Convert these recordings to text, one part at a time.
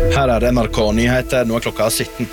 Her NRK Nyheter, nå klokka 17.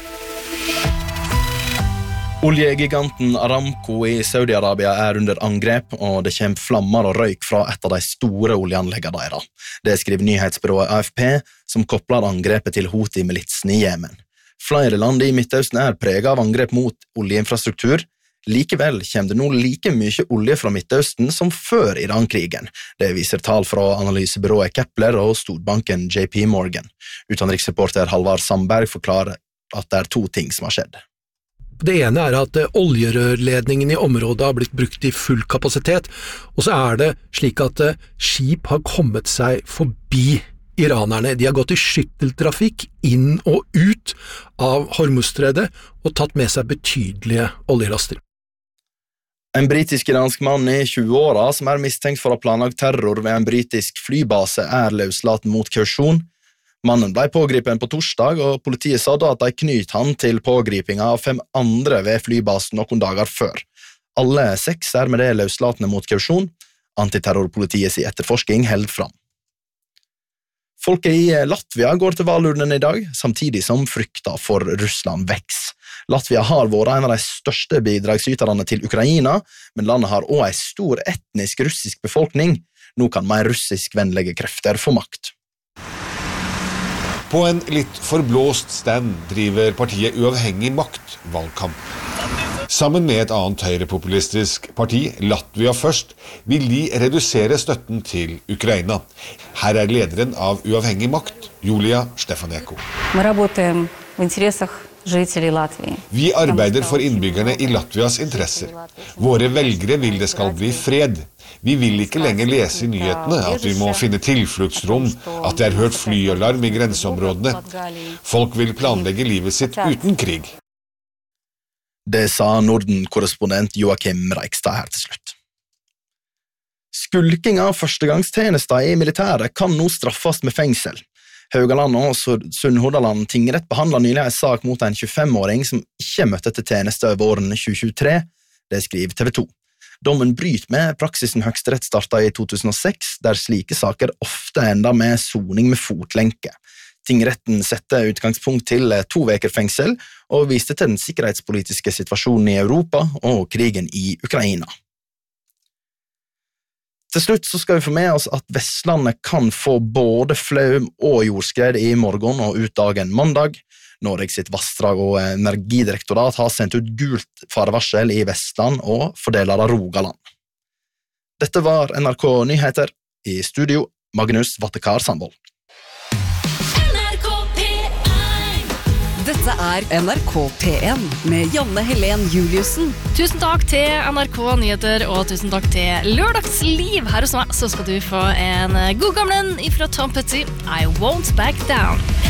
Oljegiganten Aramco i Saudi-Arabia under angrep, og det kommer flammer og røyk fra et av de store oljeanleggene deres. Det skriver nyhetsbyrået AFP, som kopler angrepet til Houthi-militsen i Jemen. Flere land i Midtøsten preget av angrep mot oljeinfrastruktur. Likevel kommer det nå like mye olje fra Midtøsten som før Iran-krigen. Det viser tall fra analysebyrået Kepler og storbanken JP Morgan. Utenriksreporter Halvard Sandberg forklarer at det 2 ting som har skjedd. Det ene at oljerørledningen i området har blitt brukt i full kapasitet, og så det slik at skip har kommet seg forbi iranerne. De har gått i skytteltrafikk inn og ut av Hormuzstredet og tatt med seg betydelige oljelaster. En britisk-iransk mann i 20-åra som mistenkt for å ha planlagt terror ved en britisk flybase løslatt mot kausjon. Mannen ble pågripen på torsdag, og politiet sa da at de knyt han til pågripinga av 5 andre ved flybasen noen dager før. Alle 6 med det løslatne mot kausjon. Antiterrorpolitiets etterforsking held fram. Folket i Latvia går til valurnene i dag, samtidig som frykta for Russland veks. Latvia har vært en av de største bidragsyterne til Ukraina, men landet har også en stor etnisk russisk befolkning. Nå kan mer russisk-vennlige krefter få makt. På en litt forblåst stand driver partiet Uavhengig Makt valgkamp. Sammen med et annet høyrepopulistisk parti, Latvia Først, vil de redusere støtten til Ukraina. Her lederen av Uavhengig Makt, Julia Stefanenko. Vi arbeider for innbyggerne i Latvias interesser. Våre velgere vil det skal bli fred. Vi vil ikke lenger lese i nyhetene at vi må finne tilfluktsrom, at det hørt flyalarm i grenseområdene. Folk vil planlegge livet sitt uten krig. Det sa Norden-korrespondent Joakim Reikstad her til slutt. Skulking av førstegangstjenester i militæret kan nå straffes med fengsel. Haugaland og Sunnhordaland tingrett behandlet nylig en sak mot en 25-åring som ikke møtte til tjeneste våren 2023. Det skriver TV 2. Dommen bryter med praksisen Høyesterett startet i 2006, der slike saker ofte ender med soning med fotlenke. Tingretten sette utgangspunkt til 2 veker fengsel og viste til den sikkerhetspolitiske situasjonen i Europa og krigen i Ukraina. Til slutt så skal vi få med oss at Vestlandet kan få både flaum og jordskred i morgen og ut dagen mandag. Norges vassdrag- og energidirektorat har sendt ut gult farevarsel i Vestland og fordeler av Rogaland. Dette var NRK Nyheter. I studio, Magnus Vattekar Sandvold. Dette NRK P1 med Janne Helen Juliussen. Tusen takk til NRK Nyheter, og tusen takk til Lørdagsliv. Her hos meg så skal du få en god gamlen ifra Tom Petty, I Won't Back Down.